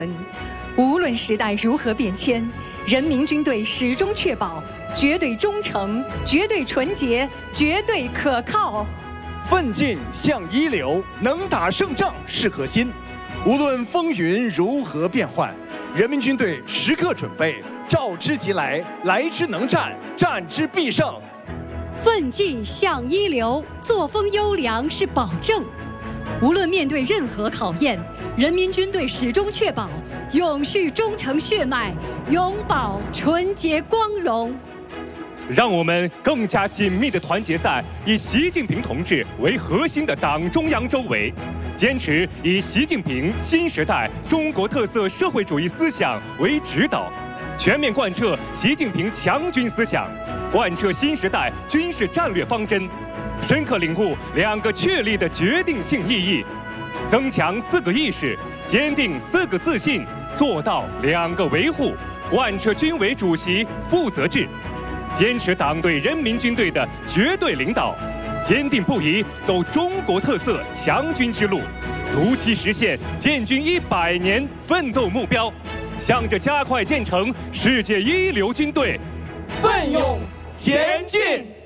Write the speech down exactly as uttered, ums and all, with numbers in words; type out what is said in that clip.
无论时代如何变迁，人民军队始终确保绝对忠诚、绝对纯洁、绝对可靠。 奋进向一流，能打胜仗是核心。无论风云如何变幻，人民军队时刻准备，召之即来，来之能战，战之必胜。 奋进向一流，作风优良是保证。无论面对任何考验，人民军队始终确保永续忠诚血脉，永葆纯洁光荣。 让我们更加紧密地团结在以习近平同志为核心的党中央周围，坚持以习近平新时代中国特色社会主义思想为指导，全面贯彻习近平强军思想，贯彻新时代军事战略方针，深刻领悟两个确立的决定性意义，增强四个意识，坚定四个自信，做到两个维护，贯彻军委主席负责制，坚持党对人民军队的绝对领导，坚定不移走中国特色强军之路，如期实现建军一百年奋斗目标，向着加快建成世界一流军队奋勇前进。